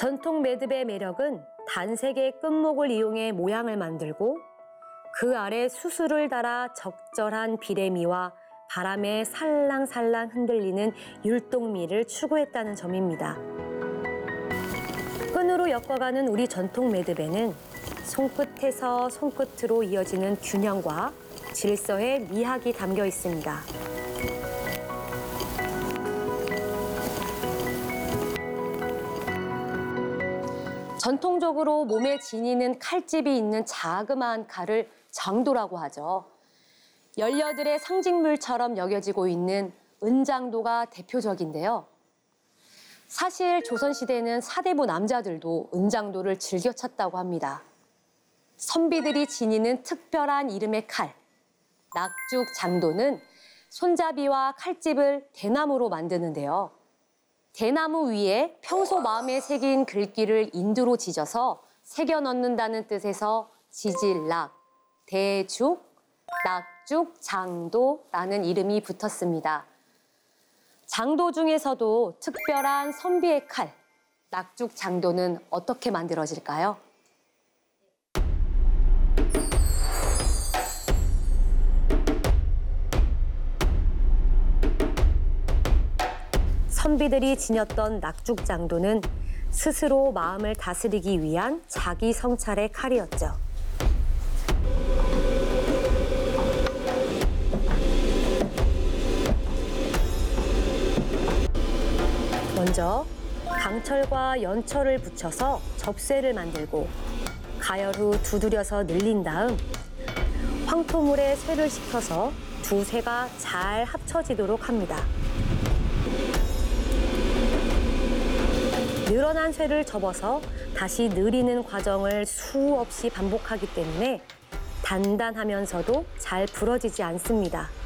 전통 매듭의 매력은 단색의 끝목을 이용해 모양을 만들고 그 아래 수술을 달아 적절한 비래미와 바람에 살랑살랑 흔들리는 율동미를 추구했다는 점입니다. 끈으로 엮어가는 우리 전통 매듭에는 손끝에서 손끝으로 이어지는 균형과 질서의 미학이 담겨 있습니다. 전통적으로 몸에 지니는 칼집이 있는 자그마한 칼을 장도라고 하죠. 연려들의 상징물처럼 여겨지고 있는 은장도가 대표적인데요. 사실 조선시대는 사대부 남자들도 은장도를 즐겨 찼다고 합니다. 선비들이 지니는 특별한 이름의 칼, 낙죽장도는 손잡이와 칼집을 대나무로 만드는데요. 대나무 위에 평소 마음에 새긴 글귀를 인두로 지져서 새겨 넣는다는 뜻에서 지질낙, 대죽, 낙죽장도라는 이름이 붙었습니다. 장도 중에서도 특별한 선비의 칼, 낙죽장도는 어떻게 만들어질까요? 선비들이 지녔던 낙죽장도는 스스로 마음을 다스리기 위한 자기 성찰의 칼이었죠. 먼저 강철과 연철을 붙여서 접쇠를 만들고 가열 후 두드려서 늘린 다음 황토물에 쇠를 식혀서 두 쇠가 잘 합쳐지도록 합니다. 늘어난 쇠를 접어서 다시 늘리는 과정을 수없이 반복하기 때문에 단단하면서도 잘 부러지지 않습니다.